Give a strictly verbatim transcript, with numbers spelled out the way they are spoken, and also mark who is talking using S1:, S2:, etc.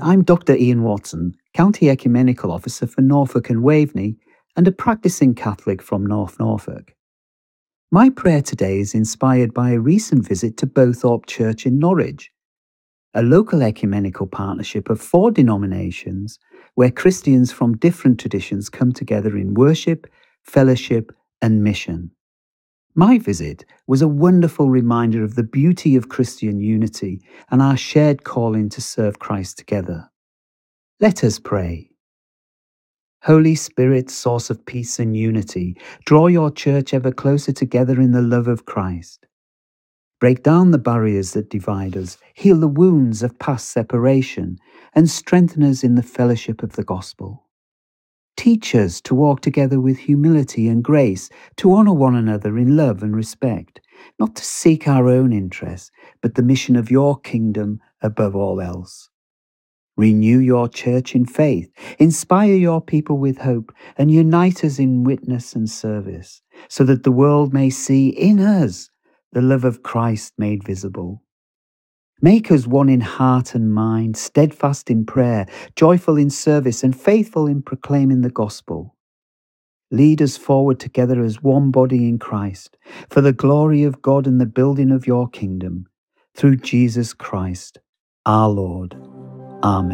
S1: I'm Doctor Ian Watson, County Ecumenical Officer for Norfolk and Waveney, and a practicing Catholic from North Norfolk. My prayer today is inspired by a recent visit to Bowthorpe Church in Norwich, a local ecumenical partnership of four denominations where Christians from different traditions come together in worship, fellowship, and mission. My visit was a wonderful reminder of the beauty of Christian unity and our shared calling to serve Christ together. Let us pray. Holy Spirit, source of peace and unity, draw your church ever closer together in the love of Christ. Break down the barriers that divide us, heal the wounds of past separation, and strengthen us in the fellowship of the gospel. Teach us to walk together with humility and grace, to honour one another in love and respect, not to seek our own interests, but the mission of your kingdom above all else. Renew your church in faith, inspire your people with hope, and unite us in witness and service, so that the world may see in us the love of Christ made visible. Make us one in heart and mind, steadfast in prayer, joyful in service, and faithful in proclaiming the gospel. Lead us forward together as one body in Christ, for the glory of God and the building of your kingdom, through Jesus Christ, our Lord. Amen.